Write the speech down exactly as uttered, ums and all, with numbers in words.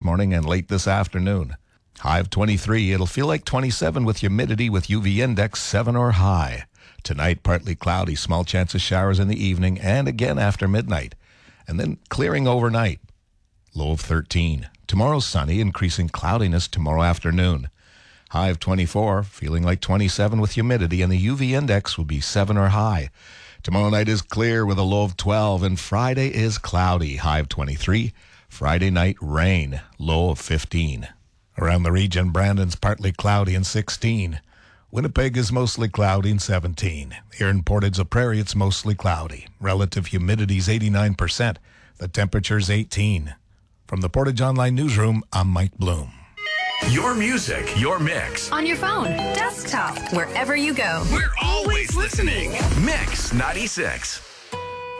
morning and late this afternoon. High of twenty-three. It'll feel like twenty-seven with humidity with U V index seven or high. Tonight, partly cloudy, small chance of showers in the evening and again after midnight. And then clearing overnight. Low of thirteen. Tomorrow sunny, increasing cloudiness tomorrow afternoon. High of twenty-four, feeling like twenty-seven with humidity, and the U V index will be seven or high. Tomorrow night is clear with a low of twelve, and Friday is cloudy, high of twenty-three. Friday night rain, low of fifteen. Around the region, Brandon's partly cloudy and sixteen. Winnipeg is mostly cloudy and seventeen. Here in Portage la Prairie, it's mostly cloudy. Relative humidity is eighty-nine percent. The temperature's eighteen. From the Portage Online Newsroom, I'm Mike Bloom. Your music, your mix. On your phone, desktop, wherever you go. We're always listening. Mix ninety-six.